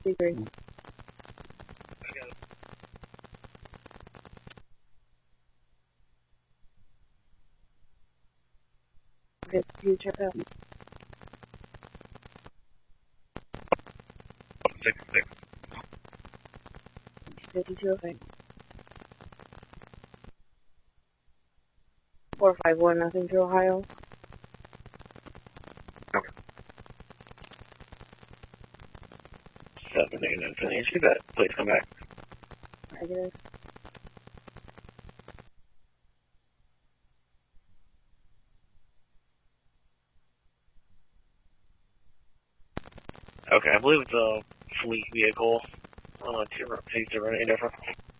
C3. Okay, you check out. 6-6. 52, okay. 451, nothing to Ohio. Okay. 7-8 Infinity, you bet. Please come back. Negative. Okay, I believe it's a fleet vehicle. I don't know if you run any different.